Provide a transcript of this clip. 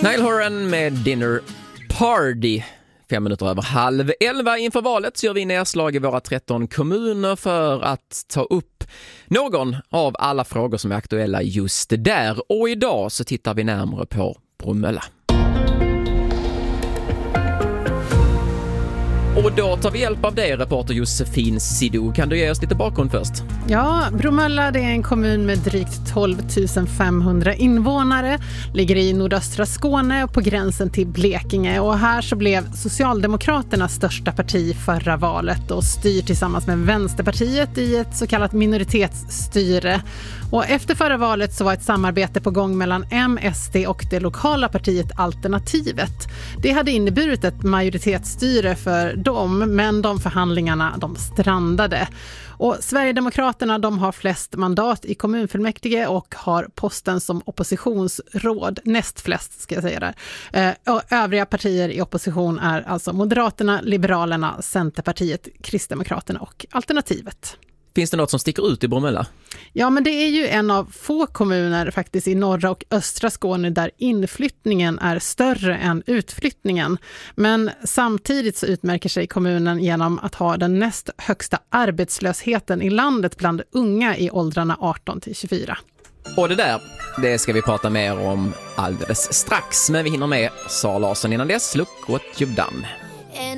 Niall Horan med Dinner Party. 5 minuter över 10:30 inför valet så gör vi nedslag i våra 13 kommuner för att ta upp någon av alla frågor som är aktuella just där. Och idag så tittar vi närmare på Bromölla. Och då tar vi hjälp av dig, reporter Josefin Sidou. Kan du ge oss lite bakgrund först? Ja, Bromölla det är en kommun med drygt 12 500 invånare. Ligger i nordöstra Skåne och på gränsen till Blekinge. Och här så blev Socialdemokraternas största parti förra valet och styr tillsammans med Vänsterpartiet i ett så kallat minoritetsstyre. Och efter förra valet så var ett samarbete på gång mellan M, SD och det lokala partiet Alternativet. Det hade inneburit ett majoritetsstyre för dem, men de förhandlingarna de strandade. Och Sverigedemokraterna de har flest mandat i kommunfullmäktige och har posten som oppositionsråd, näst flest ska jag säga där. Och övriga partier i opposition är alltså Moderaterna, Liberalerna, Centerpartiet, Kristdemokraterna och Alternativet. Finns det något som sticker ut i Bromölla? Ja, men det är ju en av få kommuner faktiskt i norra och östra Skåne där inflyttningen är större än utflyttningen. Men samtidigt så utmärker sig kommunen genom att ha den näst högsta arbetslösheten i landet bland unga i åldrarna 18 till 24. Och det ska vi prata mer om alldeles strax. Men vi hinner med Sara Larsson innan dess. Look what you've done.